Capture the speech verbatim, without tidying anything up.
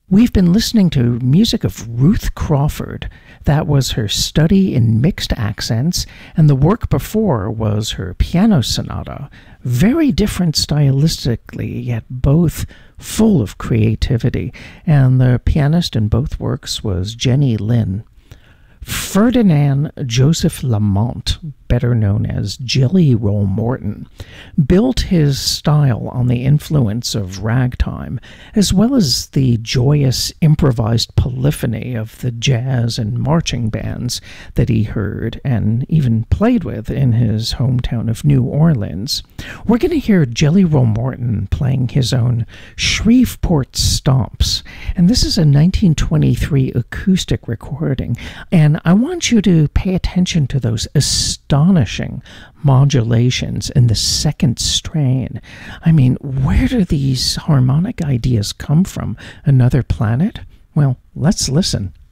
We've been listening to music of Ruth Crawford. That was her study in mixed accents, and the work before was her piano sonata. Very different stylistically, yet both full of creativity, and the pianist in both works was Jenny Lin. Ferdinand Joseph Lamont, better known as Jelly Roll Morton, built his style on the influence of ragtime, as well as the joyous improvised polyphony of the jazz and marching bands that he heard and even played with in his hometown of New Orleans. We're going to hear Jelly Roll Morton playing his own Shreveport Stomps, and this is a nineteen twenty-three acoustic recording, and I want you to pay attention to those astonishing modulations in the second strain. I mean, where do these harmonic ideas come from? Another planet? Well, let's listen.